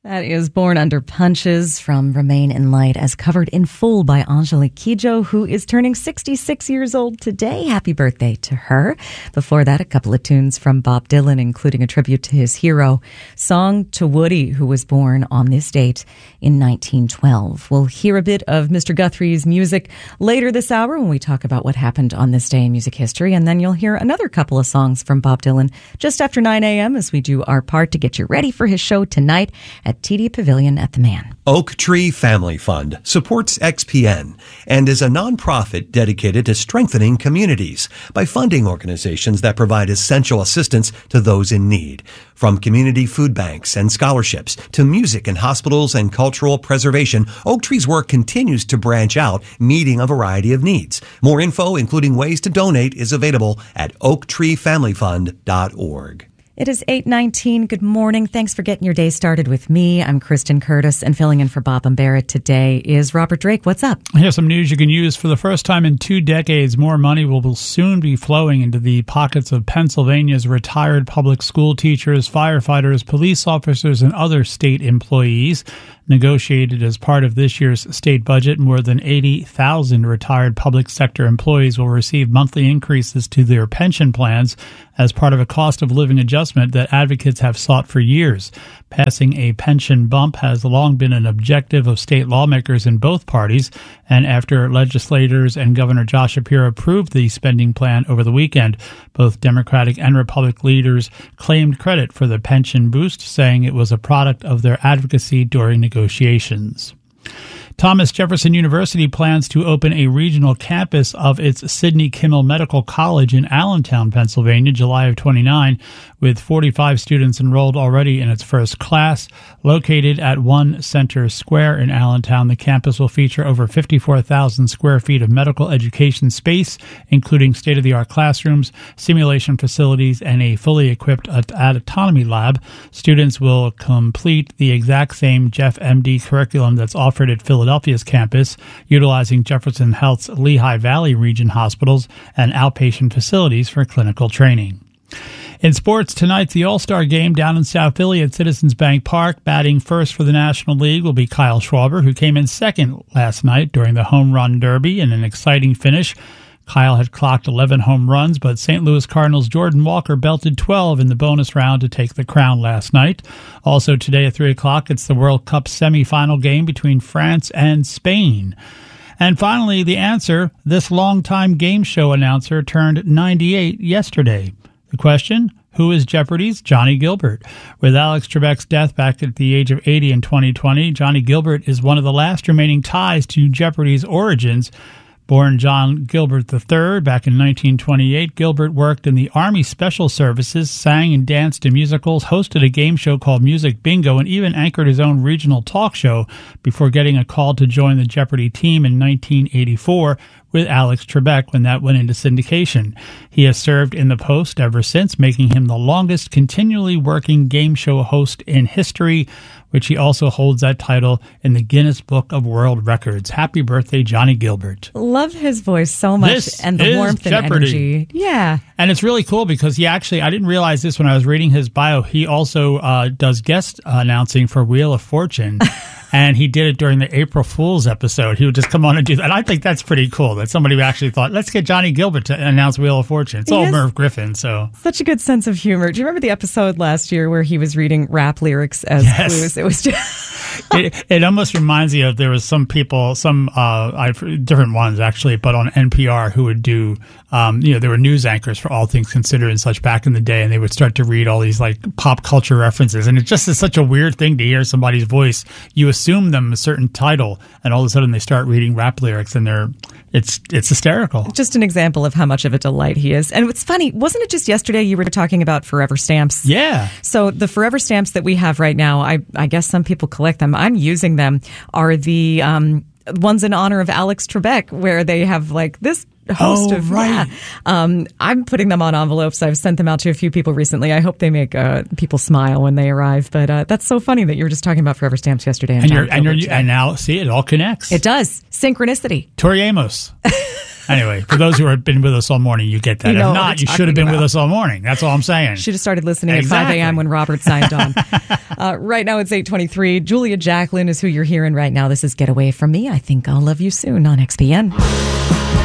That is Born Under Punches from Remain in Light, as covered in full by Angelique Kidjo, who is turning 66 years old today. Happy birthday to her. Before that, a couple of tunes from Bob Dylan, including a tribute to his hero, Song to Woody, who was born on this date in 1912. We'll hear a bit of Mr. Guthrie's music later this hour when we talk about what happened on this day in music history, and then you'll hear another couple of songs from Bob Dylan just after 9 a.m. as we do our part to get you ready for his show tonight at TD Pavilion at the Man. Oak Tree Family Fund supports XPN and is a nonprofit dedicated to strengthening communities by funding organizations that provide essential assistance to those in need. From community food banks and scholarships to music in hospitals and cultural preservation, Oak Tree's work continues to branch out, meeting a variety of needs. More info, including ways to donate, is available at oaktreefamilyfund.org. It is 8:19. Good morning. Thanks for getting your day started with me. I'm Kristen Curtis, and filling in for Bob Barrett today is Robert Drake. What's up? Here's some news you can use. For the first time in 2 decades, more money will soon be flowing into the pockets of Pennsylvania's retired public school teachers, firefighters, police officers, and other state employees. Negotiated as part of this year's state budget, more than 80,000 retired public sector employees will receive monthly increases to their pension plans as part of a cost of living adjustment that advocates have sought for years. Passing a pension bump has long been an objective of state lawmakers in both parties, and after legislators and Governor Josh Shapiro approved the spending plan over the weekend, both Democratic and Republican leaders claimed credit for the pension boost, saying it was a product of their advocacy during negotiations. Thomas Jefferson University plans to open a regional campus of its Sidney Kimmel Medical College in Allentown, Pennsylvania, July of 29, with 45 students enrolled already in its first class. Located at One Center Square in Allentown, the campus will feature over 54,000 square feet of medical education space, including state-of-the-art classrooms, simulation facilities, and a fully equipped autonomy lab. Students will complete the exact same Jeff MD curriculum that's offered at Philadelphia's campus, utilizing Jefferson Health's Lehigh Valley region hospitals and outpatient facilities for clinical training. In sports, tonight, the All-Star Game down in South Philly at Citizens Bank Park. Batting first for the National League will be Kyle Schwarber, who came in second last night during the Home Run Derby in an exciting finish. Kyle had clocked 11 home runs, but St. Louis Cardinals' Jordan Walker belted 12 in the bonus round to take the crown last night. Also today at 3 o'clock, it's the World Cup semifinal game between France and Spain. And finally, The Answer. This longtime game show announcer turned 98 yesterday. The question, who is Jeopardy's Johnny Gilbert? With Alex Trebek's death back at the age of 80 in 2020, Johnny Gilbert is one of the last remaining ties to Jeopardy's origins. Born John Gilbert III back in 1928, Gilbert worked in the Army Special Services, sang and danced in musicals, hosted a game show called Music Bingo, and even anchored his own regional talk show before getting a call to join the Jeopardy team in 1984 with Alex Trebek when that went into syndication. He has served in the post ever since, making him the longest continually working game show host in history, which he also holds that title in the Guinness Book of World Records. Happy birthday, Johnny Gilbert. Love his voice so much and the warmth and energy. Yeah. And it's really cool because I didn't realize this when I was reading his bio. He also does guest announcing for Wheel of Fortune. And he did it during the April Fool's episode. He would just come on and do that. And I think that's pretty cool that somebody actually thought, let's get Johnny Gilbert to announce Wheel of Fortune. It's all Merv Griffin, so. Such a good sense of humor. Do you remember the episode last year where he was reading rap lyrics as clues? It was just... it almost reminds me of, there was some people, different ones actually, but on NPR who would do, there were news anchors for All Things Considered and such back in the day, and they would start to read all these like pop culture references. And it just is such a weird thing to hear somebody's voice. You assume them a certain title, and all of a sudden they start reading rap lyrics, and it's hysterical. Just an example of how much of a delight he is. And what's funny, wasn't it just yesterday you were talking about Forever Stamps? Yeah. So the Forever Stamps that we have right now, I guess some people collect them. I'm using them, are the ones in honor of Alex Trebek, where they have like this host of right. I'm putting them on envelopes. I've sent them out to a few people recently. I hope they make people smile when they arrive. But that's so funny that you were just talking about Forever Stamps yesterday. And now see, it all connects. It does. Synchronicity. Tori Amos. Anyway, for those who have been with us all morning, you get that. You know if not, you should have been with us all morning. That's all I'm saying. Should have started listening Exactly. at 5 a.m. when Robert signed on. Right now it's 8:23. Julia Jacklin is who you're hearing right now. This is Get Away From Me. I Think I'll Love You Soon on XPN.